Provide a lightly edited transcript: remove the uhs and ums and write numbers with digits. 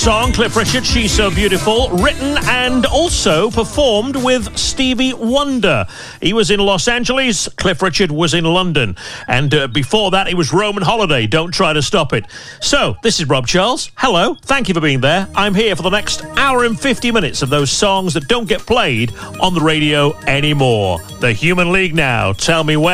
song, Cliff Richard, She's So Beautiful, written and also performed with Stevie Wonder. He was in Los Angeles, Cliff Richard was in London. And before that, it was Roman Holiday, Don't Try to Stop It. So, this is Rob Charles. Hello, thank you for being there. I'm here for the next hour and 50 minutes of those songs that don't get played on the radio anymore. The Human League now. Tell me when.